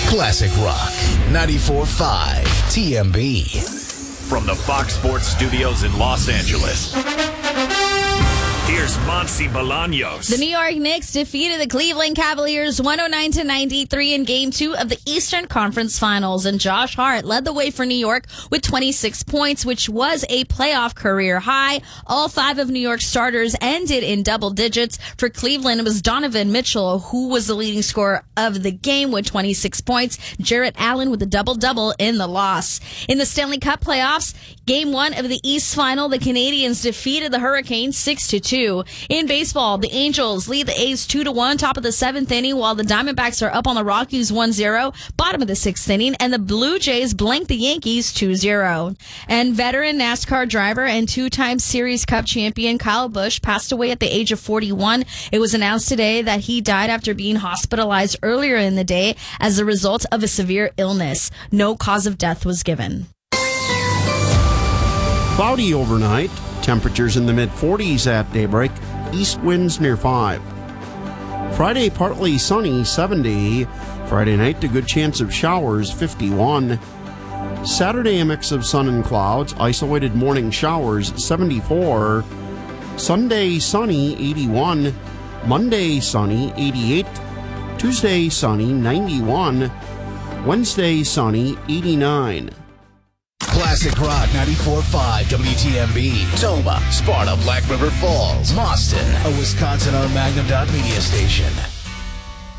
Classic Rock 94.5 TMB. From the Fox Sports Studios in Los Angeles, here's Monty Bolaños. The New York Knicks defeated the Cleveland Cavaliers 109-93 in Game 2 of the Eastern Conference Finals, and Josh Hart led the way for New York with 26 points, which was a playoff career high. All 5 of New York's starters ended in double digits. For Cleveland, it was Donovan Mitchell who was the leading scorer of the game with 26 points. Jarrett Allen with a double-double in the loss. In the Stanley Cup playoffs, Game 1 of the East Final, the Canadiens defeated the Hurricanes 6-2. In baseball, the Angels lead the A's 2-1, top of the 7th inning, while the Diamondbacks are up on the Rockies 1-0, bottom of the 6th inning, and the Blue Jays blank the Yankees 2-0. And veteran NASCAR driver and 2-time Series Cup champion Kyle Busch passed away at the age of 41. It was announced today that he died after being hospitalized earlier in the day as a result of a severe illness. No cause of death was given. Cloudy overnight. Temperatures in the mid-40s at daybreak. East winds near 5. Friday, partly sunny, 70. Friday night, a good chance of showers, 51. Saturday, a mix of sun and clouds. Isolated morning showers, 74. Sunday, sunny, 81. Monday, sunny, 88. Tuesday, sunny, 91. Wednesday, sunny, 89. Classic Rock 94.5 WTMB. Toma, Sparta, Black River Falls, Boston, a Wisconsin-owned Magnum Dot media station.